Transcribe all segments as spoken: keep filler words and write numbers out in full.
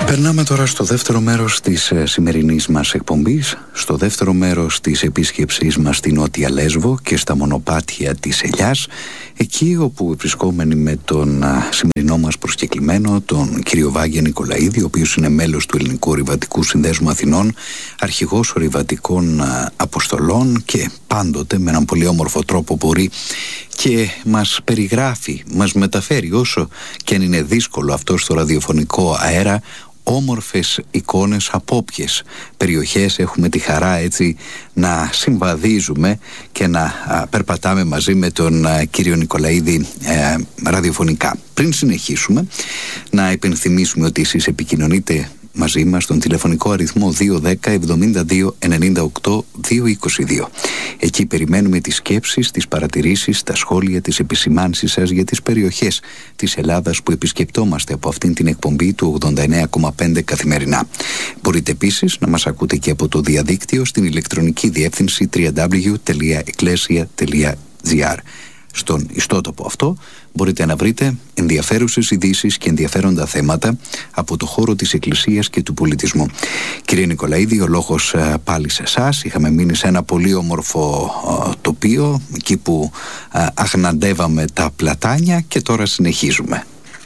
Περνάμε τώρα στο δεύτερο μέρος της ε, σημερινής μας εκπομπής, στο δεύτερο μέρος της επίσκεψής μας στη Νότια Λέσβο και στα μονοπάτια της Ελιάς, εκεί όπου βρισκόμενοι με τον α, σημερινό μας προσκεκλημένο, τον κύριο Βάγγε Νικολαίδη, ο οποίος είναι μέλος του Ελληνικού Ορειβατικού Συνδέσμου Αθηνών, αρχηγός ορειβατικών α, αποστολών και πάντοτε με έναν πολύ όμορφο τρόπο μπορεί και μας περιγράφει, μας μεταφέρει, όσο και αν είναι δύσκολο αυτό στο ραδιοφωνικό αέρα, όμορφες εικόνες από όποιες περιοχές έχουμε τη χαρά έτσι να συμβαδίζουμε και να α, περπατάμε μαζί με τον α, κύριο Νικολαίδη ε, ραδιοφωνικά. Πριν συνεχίσουμε, να υπενθυμίσουμε ότι εσείς επικοινωνείτε μαζί μας στον τηλεφωνικό αριθμό δύο ένα μηδέν εβδομήντα δύο ενενήντα οκτώ διακόσια είκοσι δύο. Εκεί περιμένουμε τις σκέψεις, τις παρατηρήσεις, τα σχόλια, τις επισημάνσεις σας για τις περιοχές της Ελλάδας που επισκεπτόμαστε από αυτήν την εκπομπή του ογδόντα εννέα κόμμα πέντε καθημερινά. Μπορείτε επίσης να μας ακούτε και από το διαδίκτυο στην ηλεκτρονική διεύθυνση double-u double-u double-u τελεία ecclesia τελεία gr. Στον ιστότοπο αυτό μπορείτε να βρείτε ενδιαφέρουσες ειδήσεις και ενδιαφέροντα θέματα από το χώρο της Εκκλησίας και του πολιτισμού. Κύριε Νικολαίδη, ο λόγος πάλι σε εσάς. Είχαμε μείνει σε ένα πολύ όμορφο τοπίο, εκεί που αγναντεύαμε τα πλατάνια και τώρα συνεχίζουμε.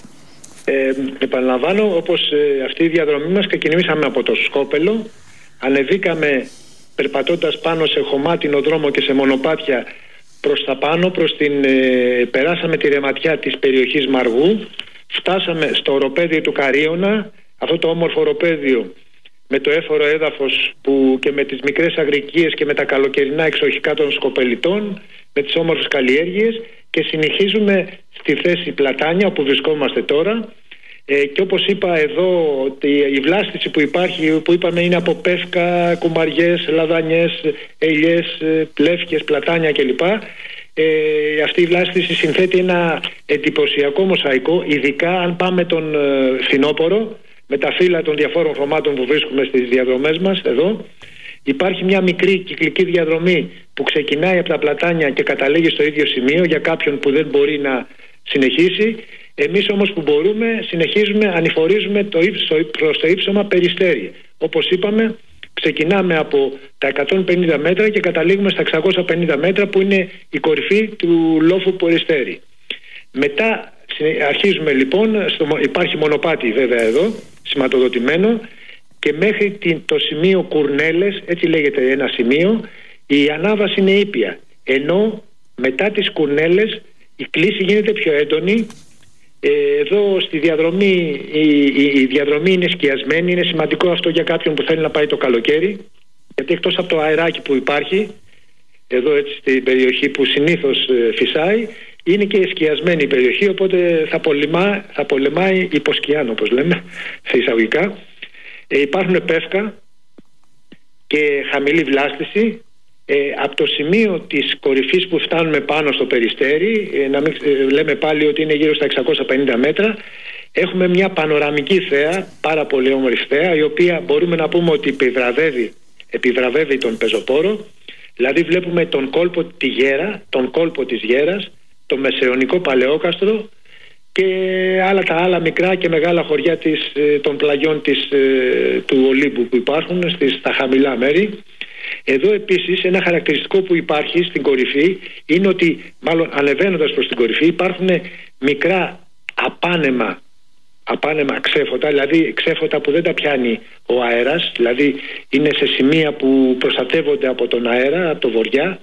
Ε, επαναλαμβάνω, όπως ε, αυτή η διαδρομή μας ξεκινήσαμε από το Σκόπελο, ανεβήκαμε περπατώντας πάνω σε χωμάτινο δρόμο και σε μονοπάτια προς τα πάνω, προς την, ε, περάσαμε τη ρεματιά της περιοχής Μαργού, φτάσαμε στο οροπέδιο του Καρίωνα, αυτό το όμορφο οροπέδιο με το έφορο έδαφος που και με τις μικρές αγρικίες και με τα καλοκαιρινά εξοχικά των Σκοπελιτών, με τις όμορφες καλλιέργειες, και συνεχίζουμε στη θέση Πλατάνια όπου βρισκόμαστε τώρα. Ε, και όπως είπα εδώ, η βλάστηση που υπάρχει, που είπαμε, είναι από πεύκα, κουμαριές, λαδανιές, ελιές, πλεύκες, πλατάνια κλπ. Ε, αυτή η βλάστηση συνθέτει ένα εντυπωσιακό μοσαϊκό, ειδικά αν πάμε τον ε, φθινόπωρο με τα φύλλα των διαφόρων χρωμάτων που βρίσκουμε στις διαδρομές μας εδώ. Υπάρχει μια μικρή κυκλική διαδρομή που ξεκινάει από τα πλατάνια και καταλήγει στο ίδιο σημείο για κάποιον που δεν μπορεί να συνεχίσει. Εμείς όμως που μπορούμε συνεχίζουμε, ανηφορίζουμε το ύψο, προς το ύψωμα Περιστέρι. Όπως είπαμε, ξεκινάμε από τα εκατόν πενήντα μέτρα και καταλήγουμε στα εξακόσια πενήντα μέτρα που είναι η κορυφή του λόφου Περιστέρι. Μετά αρχίζουμε λοιπόν, στο, υπάρχει μονοπάτι βέβαια εδώ, σηματοδοτημένο, και μέχρι το σημείο Κουρνέλες, έτσι λέγεται ένα σημείο, η ανάβαση είναι ήπια. Ενώ μετά τις Κουρνέλες η κλίση γίνεται πιο έντονη. Εδώ στη διαδρομή η, η, η διαδρομή είναι σκιασμένη. Είναι σημαντικό αυτό για κάποιον που θέλει να πάει το καλοκαίρι, γιατί εκτός από το αεράκι που υπάρχει εδώ έτσι στην περιοχή που συνήθως ε, φυσάει, είναι και σκιασμένη η περιοχή, οπότε θα, πολεμά, θα πολεμάει υποσκιάν, όπως λέμε σε εισαγωγικά. Ε, υπάρχουν πεύκα και χαμηλή βλάστηση. Ε, από το σημείο της κορυφής που φτάνουμε πάνω στο Περιστέρι, ε, να μην ε, λέμε πάλι ότι είναι γύρω στα εξακόσια πενήντα μέτρα, έχουμε μια πανοραμική θέα, πάρα πολύ όμορφη θέα, η οποία μπορούμε να πούμε ότι επιβραβεύει, επιβραβεύει τον πεζοπόρο. Δηλαδή βλέπουμε τον κόλπο, τη Γέρα, τον κόλπο της Γέρας, το Μεσαιωνικό Παλαιόκαστρο και άλλα τα άλλα μικρά και μεγάλα χωριά της, των πλαγιών της, του Ολύμπου που υπάρχουν στις, στα χαμηλά μέρη. Εδώ επίσης ένα χαρακτηριστικό που υπάρχει στην κορυφή είναι ότι, μάλλον ανεβαίνοντας προς την κορυφή, υπάρχουν μικρά απάνεμα, απάνεμα ξέφωτα, δηλαδή ξέφωτα που δεν τα πιάνει ο αέρας, δηλαδή είναι σε σημεία που προστατεύονται από τον αέρα, από το βοριά.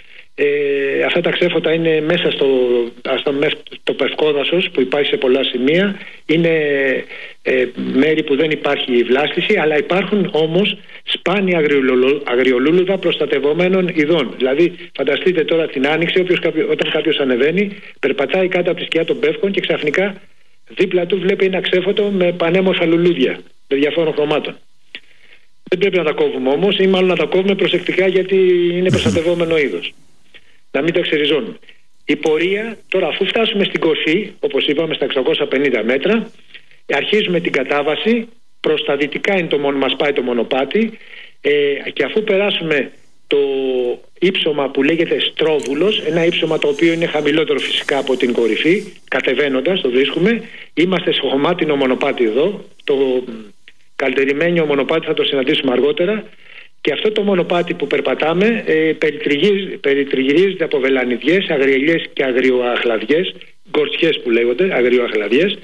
Ε, αυτά τα ξέφωτα είναι μέσα στο, στο, στο πευκόδασος που υπάρχει σε πολλά σημεία. Είναι ε, μέρη που δεν υπάρχει βλάστηση, αλλά υπάρχουν όμως σπάνια αγριολούλουδα προστατευομένων ειδών. Δηλαδή φανταστείτε τώρα την άνοιξη, όποιος, όταν κάποιος ανεβαίνει, περπατάει κάτω από τη σκιά των πεύκων και ξαφνικά δίπλα του βλέπει ένα ξέφωτο με πανέμορφα λουλούδια με διαφόρων χρωμάτων. Δεν πρέπει να τα κόβουμε όμως, ή μάλλον να τα κόβουμε προσεκτικά, γιατί είναι προστατευόμενο είδος. Να μην το εξεριζώνουμε. Η πορεία, τώρα αφού φτάσουμε στην κορφή, όπως είπαμε στα εξακόσια πενήντα μέτρα, αρχίζουμε την κατάβαση. Προς τα δυτικά είναι το μόνο, μας πάει το μονοπάτι, ε, και αφού περάσουμε το ύψωμα που λέγεται Στρόβουλος, ένα ύψωμα το οποίο είναι χαμηλότερο φυσικά από την κορυφή, κατεβαίνοντας το βρίσκουμε, είμαστε σε χωμάτινο μονοπάτι εδώ, το καλτεριμένιο μονοπάτι θα το συναντήσουμε αργότερα. Και αυτό το μονοπάτι που περπατάμε ε, περιτριγυρίζεται από βελανιδιές, αγριελιές και αγριοαχλαδιές, γκορτσιές που λέγονται, αγριοαχλαδιές.